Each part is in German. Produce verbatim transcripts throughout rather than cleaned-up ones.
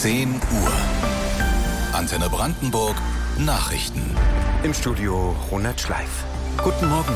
zehn Uhr. Antenne Brandenburg Nachrichten. Im Studio Ronald Schleif. Guten Morgen.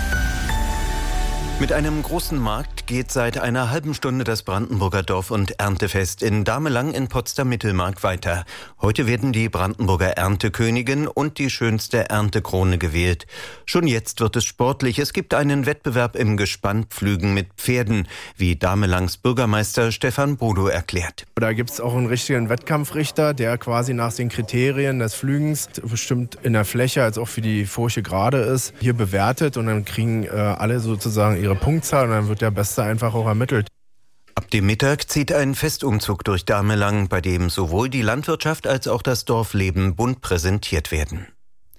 Mit einem großen Markt geht seit einer halben Stunde das Brandenburger Dorf- und Erntefest in Damelang in Potsdam-Mittelmark weiter. Heute werden die Brandenburger Erntekönigin und die schönste Erntekrone gewählt. Schon jetzt wird es sportlich. Es gibt einen Wettbewerb im Gespannpflügen mit Pferden, wie Damelangs Bürgermeister Stefan Bodo erklärt. Da gibt es auch einen richtigen Wettkampfrichter, der quasi nach den Kriterien des Flügens bestimmt in der Fläche, als auch für die Furche gerade ist, hier bewertet. Und dann kriegen äh, alle sozusagen ihre Punktzahl und dann wird der Beste einfach auch ermittelt. Ab dem Mittag zieht ein Festumzug durch Damelang, bei dem sowohl die Landwirtschaft als auch das Dorfleben bunt präsentiert werden.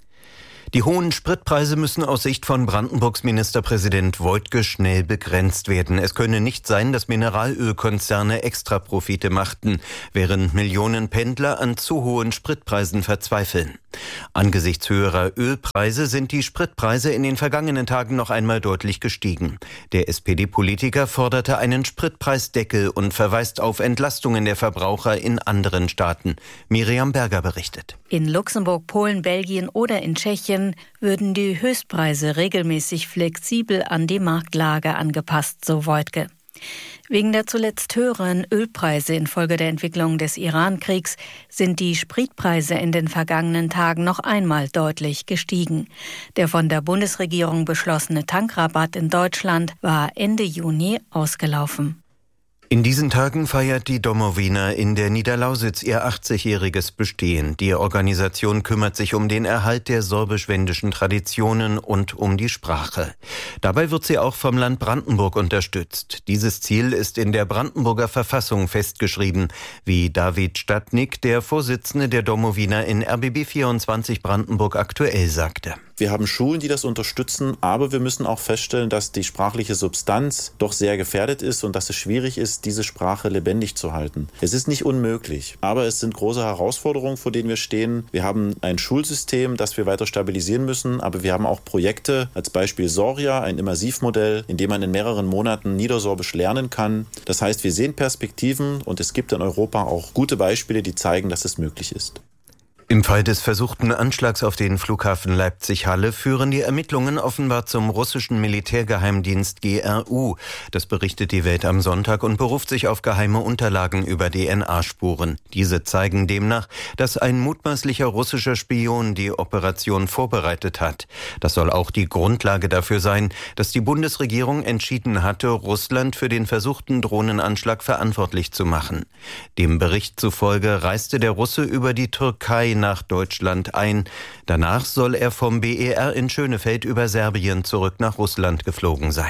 Die hohen Spritpreise müssen aus Sicht von Brandenburgs Ministerpräsident Woidke schnell begrenzt werden. Es könne nicht sein, dass Mineralölkonzerne Extraprofite machten, während Millionen Pendler an zu hohen Spritpreisen verzweifeln. Angesichts höherer Ölpreise sind die Spritpreise in den vergangenen Tagen noch einmal deutlich gestiegen. Der S P D-Politiker forderte einen Spritpreisdeckel und verweist auf Entlastungen der Verbraucher in anderen Staaten. Miriam Berger berichtet. In Luxemburg, Polen, Belgien oder in Tschechien würden die Höchstpreise regelmäßig flexibel an die Marktlage angepasst, so Woidke. Wegen der zuletzt höheren Ölpreise infolge der Entwicklung des Iran-Kriegs sind die Spritpreise in den vergangenen Tagen noch einmal deutlich gestiegen. Der von der Bundesregierung beschlossene Tankrabatt in Deutschland war Ende Juni ausgelaufen. In diesen Tagen feiert die Domowina in der Niederlausitz ihr achtzigjähriges Bestehen. Die Organisation kümmert sich um den Erhalt der sorbisch-wendischen Traditionen und um die Sprache. Dabei wird sie auch vom Land Brandenburg unterstützt. Dieses Ziel ist in der Brandenburger Verfassung festgeschrieben, wie David Stadnick, der Vorsitzende der Domowina in R B B vierundzwanzig Brandenburg aktuell, sagte. Wir haben Schulen, die das unterstützen, aber wir müssen auch feststellen, dass die sprachliche Substanz doch sehr gefährdet ist und dass es schwierig ist, diese Sprache lebendig zu halten. Es ist nicht unmöglich, aber es sind große Herausforderungen, vor denen wir stehen. Wir haben ein Schulsystem, das wir weiter stabilisieren müssen, aber wir haben auch Projekte, als Beispiel Soria, ein Immersivmodell, in dem man in mehreren Monaten Niedersorbisch lernen kann. Das heißt, wir sehen Perspektiven und es gibt in Europa auch gute Beispiele, die zeigen, dass es möglich ist. Im Fall des versuchten Anschlags auf den Flughafen Leipzig-Halle führen die Ermittlungen offenbar zum russischen Militärgeheimdienst G R U. Das berichtet die Welt am Sonntag und beruft sich auf geheime Unterlagen über D N A-Spuren. Diese zeigen demnach, dass ein mutmaßlicher russischer Spion die Operation vorbereitet hat. Das soll auch die Grundlage dafür sein, dass die Bundesregierung entschieden hatte, Russland für den versuchten Drohnenanschlag verantwortlich zu machen. Dem Bericht zufolge reiste der Russe über die Türkei nach Deutschland ein. Danach soll er vom B E R in Schönefeld über Serbien zurück nach Russland geflogen sein.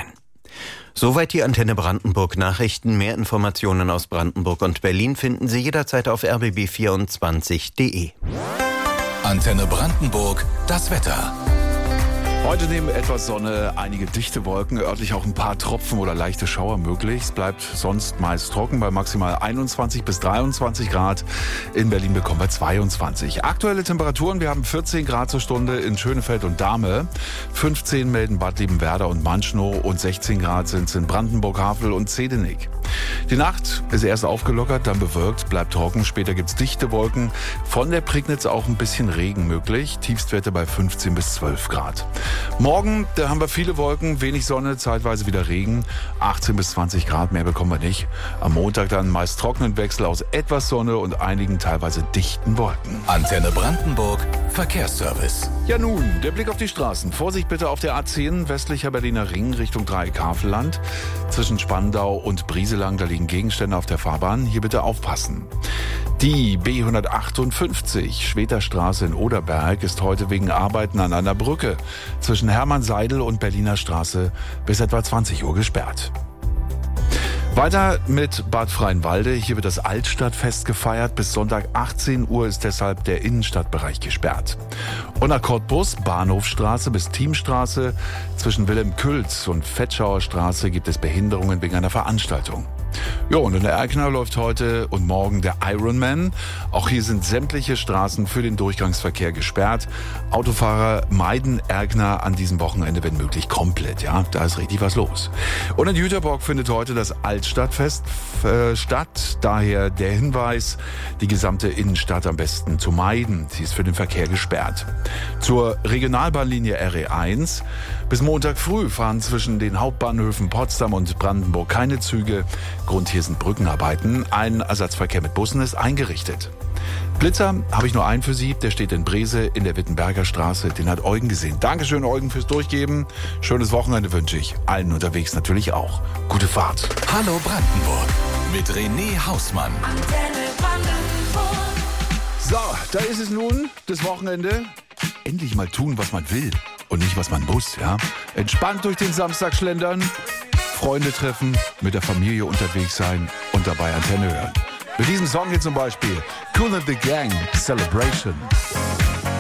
Soweit die Antenne Brandenburg Nachrichten. Mehr Informationen aus Brandenburg und Berlin finden Sie jederzeit auf r b b vierundzwanzig punkt d e. Antenne Brandenburg, das Wetter. Heute neben etwas Sonne einige dichte Wolken, örtlich auch ein paar Tropfen oder leichte Schauer möglich. Es bleibt sonst meist trocken bei maximal einundzwanzig bis dreiundzwanzig Grad. In Berlin bekommen wir zweiundzwanzig. Aktuelle Temperaturen, wir haben vierzehn Grad zur Stunde in Schönefeld und Dahme. fünfzehn melden Bad Liebenwerda und Manschnow und sechzehn Grad sind es in Brandenburg, Havel und Zedenik. Die Nacht ist erst aufgelockert, dann bewölkt, bleibt trocken. Später gibt's dichte Wolken. Von der Prignitz auch ein bisschen Regen möglich. Tiefstwerte bei fünfzehn bis zwölf Grad. Morgen, da haben wir viele Wolken, wenig Sonne, zeitweise wieder Regen. achtzehn bis zwanzig Grad, mehr bekommen wir nicht. Am Montag dann meist trockenen Wechsel aus etwas Sonne und einigen teilweise dichten Wolken. Antenne Brandenburg, Verkehrsservice. Ja nun, der Blick auf die Straßen. Vorsicht bitte auf der A zehn, westlicher Berliner Ring Richtung Dreieck-Havelland. Zwischen Spandau und Brieselang, da liegen Gegenstände auf der Fahrbahn. Hier bitte aufpassen. Die B hundertachtundfünfzig, Schweterstraße in Oderberg, ist heute wegen Arbeiten an einer Brücke zwischen Hermann-Seidel und Berliner Straße bis etwa zwanzig Uhr gesperrt. Weiter mit Bad Freienwalde. Hier wird das Altstadtfest gefeiert. Bis Sonntag achtzehn Uhr ist deshalb der Innenstadtbereich gesperrt. Und nach Cottbus, Bahnhofstraße bis Thiemstraße. Zwischen Wilhelm Külz und Fetschauer Straße gibt es Behinderungen wegen einer Veranstaltung. Ja, und in der Erkner läuft heute und morgen der Ironman. Auch hier sind sämtliche Straßen für den Durchgangsverkehr gesperrt. Autofahrer meiden Erkner an diesem Wochenende, wenn möglich, komplett. Ja, da ist richtig was los. Und in Jüterbock findet heute das Altstadtfest äh, statt. Daher der Hinweis, die gesamte Innenstadt am besten zu meiden. Sie ist für den Verkehr gesperrt. Zur Regionalbahnlinie R E eins. Bis Montag früh fahren zwischen den Hauptbahnhöfen Potsdam und Brandenburg keine Züge. Grund hier sind Brückenarbeiten. Ein Ersatzverkehr mit Bussen ist eingerichtet. Blitzer habe ich nur einen für Sie. Der steht in Brese in der Wittenberger Straße. Den hat Eugen gesehen. Dankeschön, Eugen, fürs Durchgeben. Schönes Wochenende wünsche ich. Allen unterwegs natürlich auch. Gute Fahrt. Hallo Brandenburg mit René Hausmann. So, da ist es nun, das Wochenende. Endlich mal tun, was man will und nicht, was man muss. Ja? Entspannt durch den Samstag schlendern, Freunde treffen, mit der Familie unterwegs sein und dabei Antenne hören. Mit diesem Song hier zum Beispiel Kool and the Gang, Celebration.